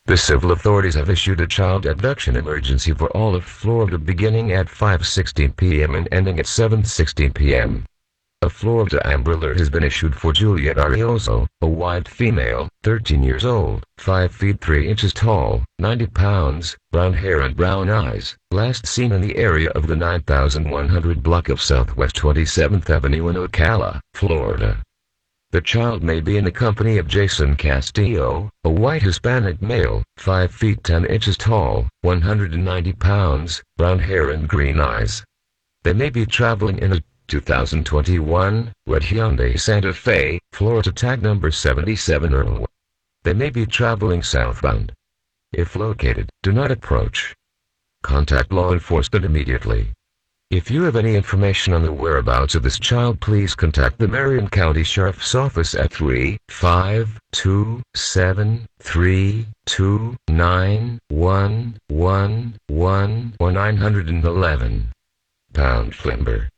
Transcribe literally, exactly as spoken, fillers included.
The civil authorities have issued a child abduction emergency for all of Florida beginning at five sixteen p m and ending at seven sixteen p m A Florida Amber Alert has been issued for Juliet Arioso, a white female, thirteen years old, five feet three inches tall, ninety pounds, brown hair and brown eyes, last seen in the area of the nine thousand one hundred block of Southwest twenty-seventh Avenue in Ocala, Florida. The child may be in the company of Jason Castillo, a white Hispanic male, five feet ten inches tall, one hundred ninety pounds, brown hair and green eyes. They may be traveling in a two thousand twenty-one red Hyundai Santa Fe, Florida tag number seventy-seven Earl. They may be traveling southbound. If located, do not approach. Contact law enforcement immediately. If you have any information on the whereabouts of this child, please contact the Marion County Sheriff's Office at three five two seven, three two nine, one one one or nine one one, pound Flimber.